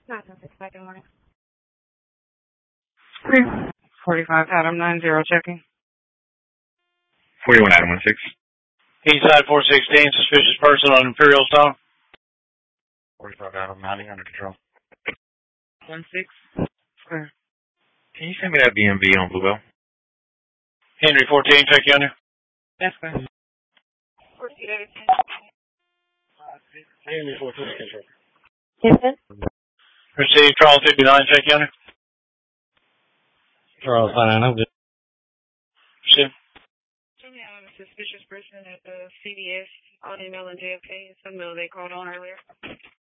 Nothing. Second morning. 345 Adam 90 checking. 41 Adam 16. Eastside 416, suspicious person on Imperial Stone. 45 Adam 90 under control. 16. Square. Can you send me that BMV on Bluebell? Henry 14, check you on you. That's good. Henry 14, control. Yes, sir. Receive Charles 59, check you on you. Charles 59, I'm good. Receive. Suspicious person at the CVS, Audie Mill and JFK. Some mill they called on earlier.